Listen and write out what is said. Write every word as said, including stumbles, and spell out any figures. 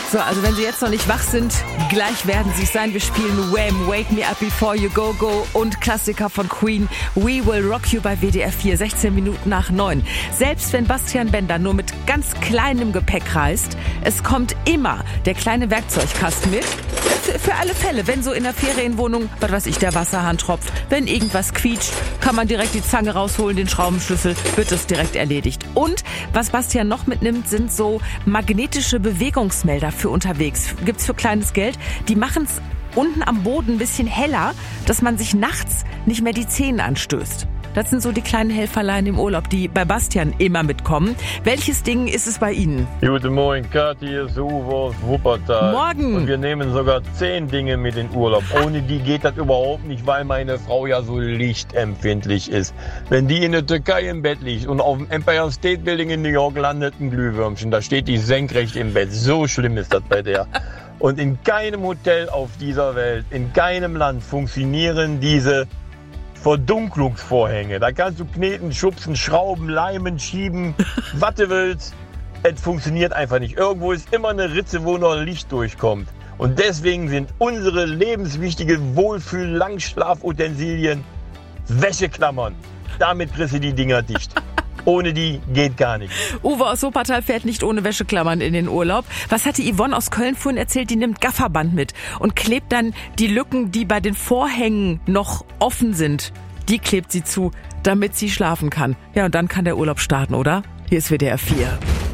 So, also wenn Sie jetzt noch nicht wach sind, gleich werden Sie es sein. Wir spielen Wham! Wake Me Up Before You Go Go und Klassiker von Queen, We Will Rock You bei W D R vier, sechzehn Minuten nach neun. Selbst wenn Bastian Bender nur mit ganz kleinem Gepäck reist, es kommt immer der kleine Werkzeugkasten mit. Für, für alle Fälle, wenn so in der Ferienwohnung, was weiß ich, der Wasserhahn tropft, wenn irgendwas quietscht, kann man direkt die Zange rausholen, den Schraubenschlüssel, wird es direkt erledigt. Und was Bastian noch mitnimmt, sind so magnetische Bewegungsmelder für unterwegs. Gibt's für kleines Geld. Die machen's unten am Boden ein bisschen heller, dass man sich nachts nicht mehr die Zähne anstößt. Das sind so die kleinen Helferlein im Urlaub, die bei Bastian immer mitkommen. Welches Ding ist es bei Ihnen? Guten Morgen, Kathi, hier ist Uwe aus Wuppertal. Morgen. Und wir nehmen sogar zehn Dinge mit in Urlaub. Ohne die geht das überhaupt nicht, weil meine Frau ja so lichtempfindlich ist. Wenn die in der Türkei im Bett liegt und auf dem Empire State Building in New York landet ein Glühwürmchen, da steht die senkrecht im Bett. So schlimm ist das bei der. Und in keinem Hotel auf dieser Welt, in keinem Land funktionieren diese Verdunklungsvorhänge. Da kannst du kneten, schubsen, schrauben, leimen, schieben, was du willst. Es funktioniert einfach nicht. Irgendwo ist immer eine Ritze, wo noch Licht durchkommt. Und deswegen sind unsere lebenswichtigen Wohlfühl-Langschlafutensilien Wäscheklammern. Damit kriegst du die Dinger dicht. Ohne die geht gar nichts. Uwe aus Wuppertal fährt nicht ohne Wäscheklammern in den Urlaub. Was hatte Yvonne aus Köln vorhin erzählt? Die nimmt Gafferband mit und klebt dann die Lücken, die bei den Vorhängen noch offen sind, die klebt sie zu, damit sie schlafen kann. Ja, und dann kann der Urlaub starten, oder? Hier ist W D R vier.